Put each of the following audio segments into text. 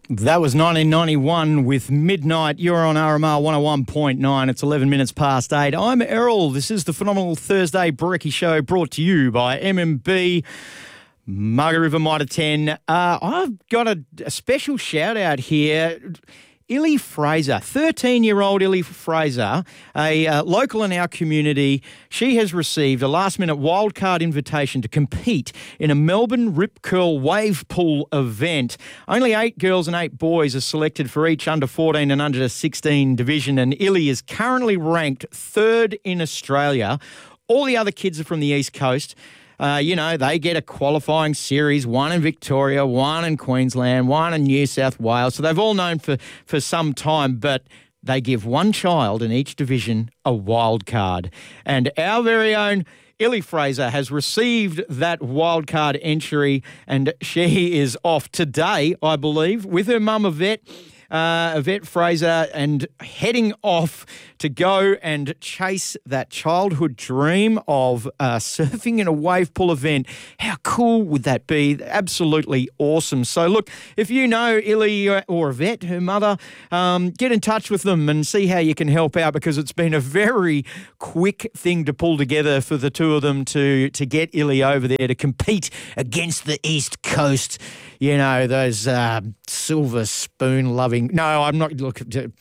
That was 1991 with Midnight. You're on RMR 101.9. It's 11 minutes past 8. I'm Errol. This is the Phenomenal Thursday Brekkie Show brought to you by MMB. Margaret River Mitre 10. I've got a special shout out here. Illy Fraser, 13-year-old Illy Fraser, a local in our community. She has received a last-minute wildcard invitation to compete in a Melbourne Rip Curl Wave Pool event. Only 8 girls and 8 boys are selected for each under 14 and under 16 division, and Illy is currently ranked 3rd in Australia. All the other kids are from the East Coast. They get a qualifying series, one in Victoria, one in Queensland, one in New South Wales. So they've all known for some time, but they give one child in each division a wild card. And our very own Illy Fraser has received that wild card entry, and she is off today, I believe, with her mum, Yvette Fraser, and heading off to go and chase that childhood dream of surfing in a wave pool event. How cool would that be? Absolutely awesome. So look, if you know Illy or Yvette, her mother, get in touch with them and see how you can help out, because it's been a very quick thing to pull together for the two of them to get Illy over there to compete against the East Coast. You know, those silver spoon loving. No, I'm not. Look,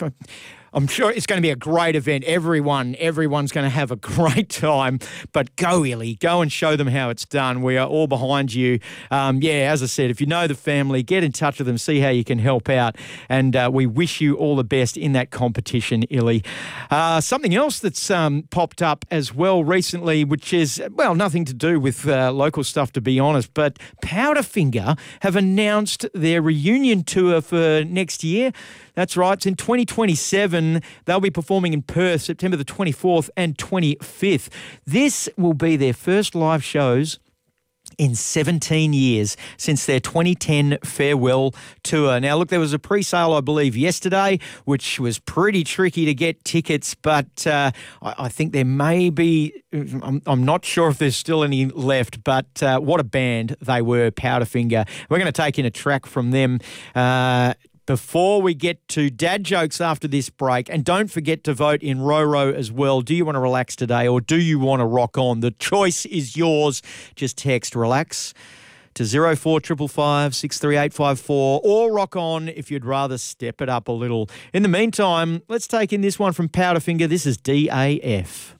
I'm sure it's going to be a great event. Everyone's going to have a great time. But go, Illy, go and show them how it's done. We are all behind you. As I said, if you know the family, get in touch with them, see how you can help out. And we wish you all the best in that competition, Illy. Something else that's popped up as well recently, which is, well, nothing to do with local stuff, to be honest, but Powderfinger have announced their reunion tour for next year. That's right. It's in 2027. They'll be performing in Perth, September the 24th and 25th. This will be their first live shows in 17 years since their 2010 farewell tour. Now, look, there was a pre-sale, I believe, yesterday, which was pretty tricky to get tickets, but I think there may be, I'm not sure if there's still any left, but what a band they were, Powderfinger. We're going to take in a track from them before we get to dad jokes after this break. And don't forget to vote in Roro as well. Do you want to relax today, or do you want to rock on? The choice is yours. Just text relax to 0455 63854 or rock on if you'd rather step it up a little. In the meantime, let's take in this one from Powderfinger. This is DAF.